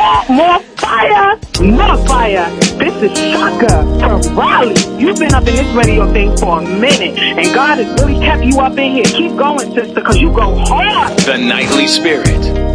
More fire! More fire! This is Shaka from Raleigh. You've been up in this radio thing for a minute, and God has really kept you up in here. Keep going, sister, because you go hard. The Nightly Spirit.